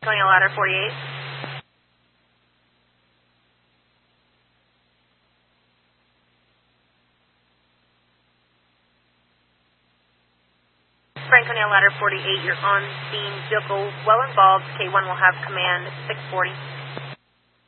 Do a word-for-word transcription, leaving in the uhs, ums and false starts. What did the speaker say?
Franconia Ladder forty-eight. Franconia Ladder forty-eight, you're on scene. Vehicle well involved. K one will have command six forty.